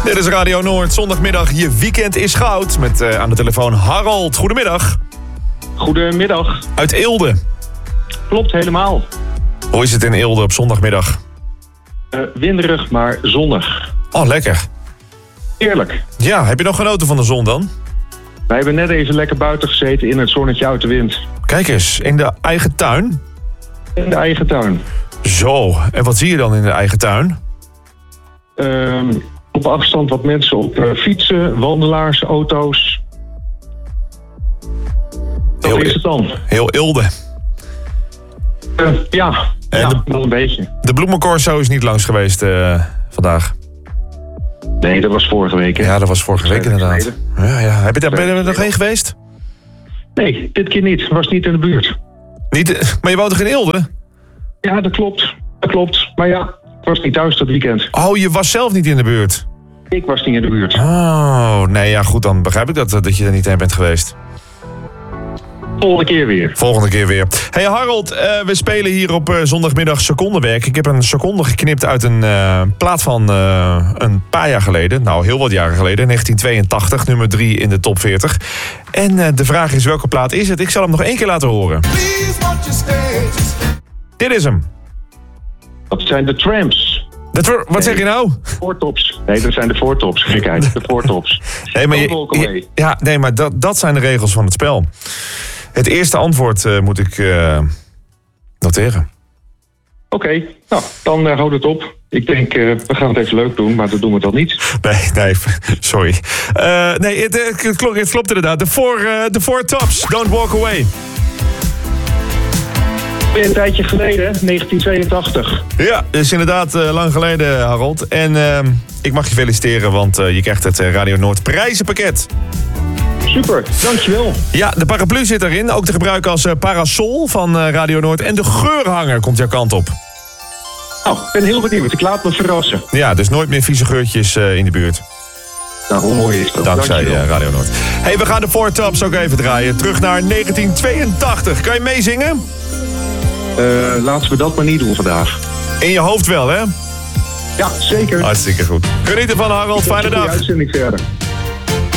Dit is Radio Noord, zondagmiddag. Je weekend is goud. Met aan de telefoon Harold. Goedemiddag. Goedemiddag. Uit Eelde. Klopt, helemaal. Hoe is het in Eelde op zondagmiddag? Winderig, maar zonnig. Oh, lekker. Heerlijk. Ja, heb je nog genoten van de zon dan? Wij hebben net even lekker buiten gezeten in het zonnetje uit de wind. Kijk eens, in de eigen tuin? In de eigen tuin. Zo, en wat zie je dan in de eigen tuin? Op afstand wat mensen op fietsen, wandelaars, auto's. Dat is het dan. Heel Eelde. Ja, En wel een beetje. De bloemencorso is niet langs geweest vandaag. Nee, dat was vorige week. Hè? Ja, dat was vorige week inderdaad. Ja. Ben je er nog heen geweest? Nee, dit keer niet. Was niet in de buurt. Niet, maar je woont toch in Eelde? Ja, dat klopt. Dat klopt. Maar ja, ik was niet thuis dat weekend. Oh, je was zelf niet in de buurt? Ik was niet in de buurt. Oh, nee, ja goed, dan begrijp ik dat je er niet heen bent geweest. Volgende keer weer. Volgende keer weer. Hey Harold, we spelen hier op zondagmiddag secondenwerk. Ik heb een seconde geknipt uit een plaat van een paar jaar geleden. Nou, heel wat jaren geleden. 1982, nummer 3 in de top 40. En de vraag is, welke plaat is het? Ik zal hem nog één keer laten horen. Dit is hem. Dat zijn de Tramps. Wat zeg je nou? Voortops. Nee, dat zijn de voortops. Gekheid, de voortops. Nee, maar, dat zijn de regels van het spel. Het eerste antwoord moet ik noteren. Oké. Nou, dan houd het op. Ik denk, we gaan het even leuk doen, maar dat doen we dan niet. Nee, sorry. Het klopt inderdaad. De four tops, Don't Walk Away. Weer een tijdje geleden, 1982. Ja, is inderdaad lang geleden, Harold. En ik mag je feliciteren, want je krijgt het Radio Noord prijzenpakket. Super, dankjewel. Ja, de paraplu zit erin. Ook te gebruiken als parasol van Radio Noord. En de geurhanger komt jouw kant op. Nou, ik ben heel benieuwd. Ik laat me verrassen. Ja, dus nooit meer vieze geurtjes in de buurt. Nou, hoe mooi is dat? Dankzij Radio Noord. Hey, we gaan de Four Tops ook even draaien. Terug naar 1982. Kan je meezingen? Laten we dat maar niet doen vandaag. In je hoofd wel, hè? Ja, zeker. Hartstikke goed. Geniet ervan, Harold. Fijne dag. Uitzending verder.